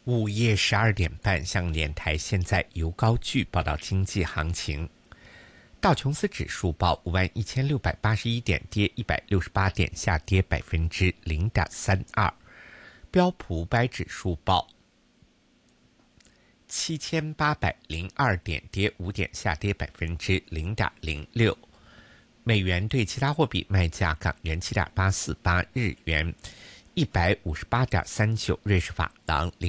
午夜12点半，向联台现在由高句报道经济行情。道琼斯指数报51681点，跌168点，下跌0.32%。标普500指数报7802点，跌5点，下跌0.06%。美元对其他货币卖价：港元7.848，日元158.39，瑞士法郎